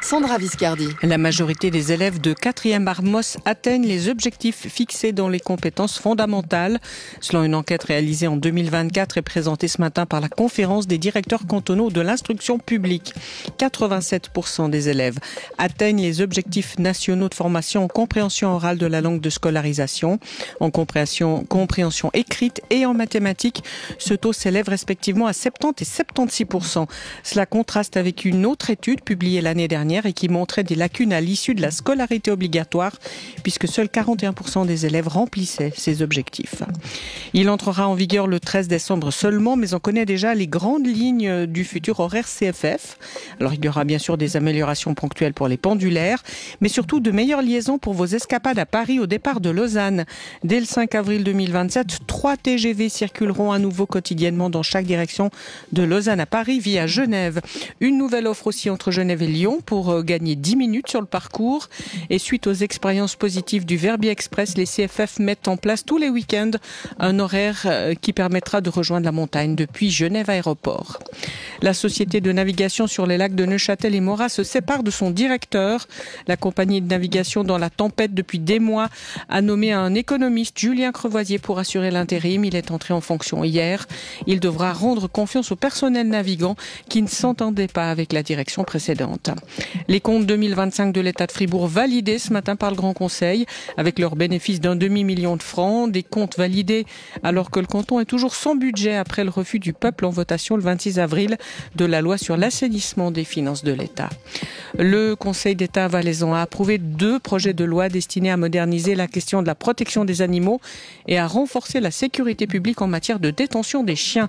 Sandra Viscardi. La majorité des élèves de 4e Armos atteignent les objectifs fixés dans les compétences fondamentales. Selon une enquête réalisée en 2024 et présentée ce matin par la conférence des directeurs cantonaux de l'instruction publique, 87% des élèves atteignent les objectifs nationaux de formation en compréhension orale de la langue de scolarisation, en compréhension écrite et en mathématiques. Ce taux s'élève respectivement à 70 et 76%. Cela contraste avec une autre étude publiée l'année dernière et qui montrait des lacunes à l'issue de la scolarité obligatoire, puisque seuls 41% des élèves remplissaient ces objectifs. Il entrera en vigueur le 13 décembre seulement, mais on connaît déjà les grandes lignes du futur horaire CFF. Alors il y aura bien sûr des améliorations ponctuelles pour les pendulaires, mais surtout de meilleures liaisons pour vos escapades à Paris au départ de Lausanne. Dès le 5 avril 2027, 3 TGV circuleront à nouveau quotidiennement dans chaque direction de Lausanne à Paris via Genève. Une nouvelle offre aussi entre Genève et Lyon pour gagner 10 minutes sur le parcours. Et suite aux expériences positives du Verbier Express, les CFF mettent en place tous les week-ends un horaire qui permettra de rejoindre la montagne depuis Genève Aéroport. La société de navigation sur les lacs de Neuchâtel et Morat se sépare de son directeur. La compagnie de navigation dans la tempête depuis des mois a nommé un économiste, Julien Crevoisier, pour assurer l'intérim. Il est entré en fonction hier. Il devra rendre confiance au personnel navigant qui ne s'entendait pas avec la direction précédente. Les comptes 2025 de l'État de Fribourg validés ce matin par le Grand Conseil avec leur bénéfice d'un demi-million de francs. Des comptes validés alors que le canton est toujours sans budget après le refus du peuple en votation le 26 avril de la loi sur l'assainissement des finances de l'État. Le Conseil d'État valaisan a approuvé 2 projets de loi destinés à moderniser la question de la protection des animaux et à renforcer la sécurité publique en matière de détention des chiens.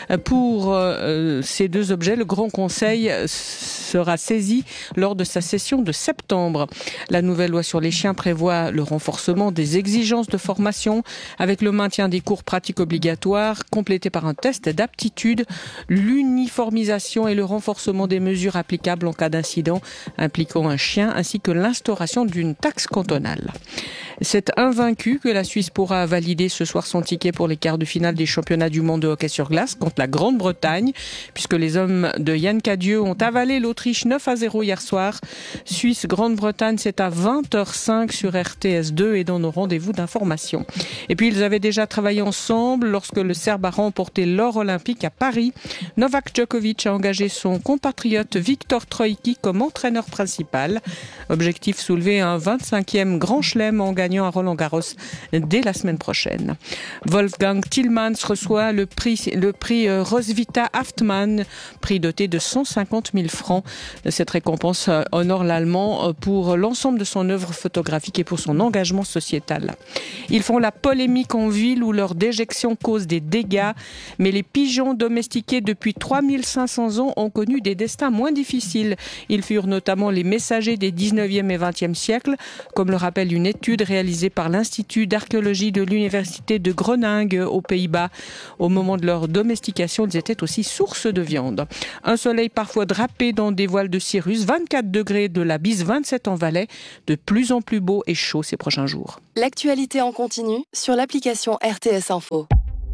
Pour ces 2 objets, le Grand Conseil sera saisi lors de sa session de septembre. La nouvelle loi sur les chiens prévoit le renforcement des exigences de formation avec le maintien des cours pratiques obligatoires complétés par un test d'aptitude, l'uniformisation et le renforcement des mesures applicables en cas d'incident impliquant un chien ainsi que l'instauration d'une taxe cantonale. C'est invaincu que la Suisse pourra valider ce soir son ticket pour les quarts de finale des championnats du monde de hockey sur glace contre la Grande-Bretagne, puisque les hommes de Yann Cadieux ont avalé l'Autriche 9-0 hier soir. Suisse-Grande-Bretagne, c'est à 20h05 sur RTS2 et dans nos rendez-vous d'information. Et puis ils avaient déjà travaillé ensemble lorsque le Serbe a remporté l'or olympique à Paris. Novak Djokovic a engagé son compatriote Viktor Troicki comme entraîneur principal. Objectif soulever un 25e grand chelem en gagnant à Roland-Garros dès la semaine prochaine. Wolfgang Tillmans reçoit le prix Roswitha Haftmann, prix doté de 150 000 francs. Cette récompense honore l'Allemand pour l'ensemble de son œuvre photographique et pour son engagement sociétal. Ils font la polémique en ville où leur déjection cause des dégâts, mais les pigeons domestiqués depuis 3500 ans ont connu des destins moins difficiles. Ils furent notamment les messagers des 19e et 20e siècles, comme le rappelle une étude réalisée par l'Institut d'archéologie de l'Université de Groningue aux Pays-Bas. Au moment de leur domestication, ils étaient aussi source de viande. Un soleil parfois drapé dans des voiles de cirrus, 24 degrés de la Bise, 27 en Valais, de plus en plus beau et chaud ces prochains jours. L'actualité en continu sur l'application RTS Info.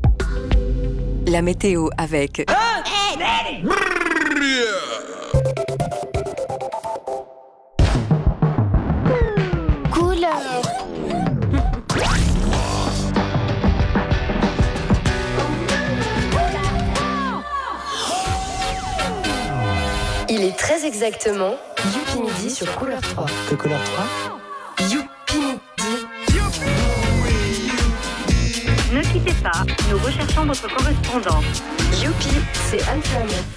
La météo avec... Il est très exactement Youpi Midi sur Couleur 3. Que Couleur 3 Youpi Midi. Ne quittez pas, nous recherchons votre correspondant. Youpi, c'est Alpha.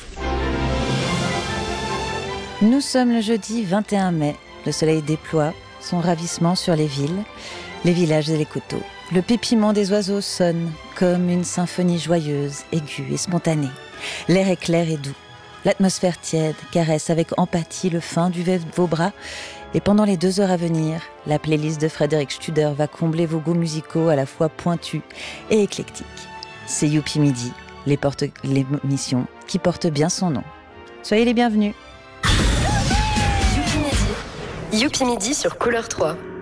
Nous sommes le jeudi 21 mai. Le soleil déploie son ravissement sur les villes, les villages et les coteaux. Le pépiment des oiseaux sonne comme une symphonie joyeuse, aiguë et spontanée. L'air est clair et doux. L'atmosphère tiède caresse avec empathie le fin duvet de vos bras. Et pendant les 2 heures à venir, la playlist de Frédéric Studer va combler vos goûts musicaux à la fois pointus et éclectiques. C'est Youpi Midi, l'émission qui porte bien son nom. Soyez les bienvenus. Youpi Midi sur Couleur 3.